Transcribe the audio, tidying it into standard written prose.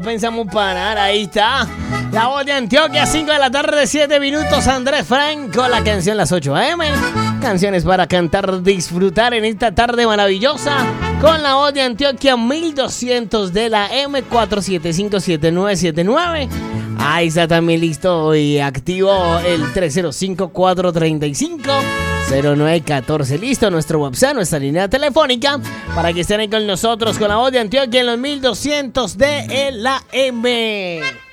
Pensamos parar, ahí está. La voz de Antioquia, 5 de la tarde, 7 minutos. Andrés Franco, la canción Las 8 AM. Canciones para cantar, disfrutar en esta tarde maravillosa. Con la voz de Antioquia, 1200 de la M47577979. Ahí está también listo y activo el 305-435-0914. Listo, nuestro WhatsApp, nuestra línea telefónica, para que estén ahí con nosotros con la voz de Antioquia en los 1200 de la M.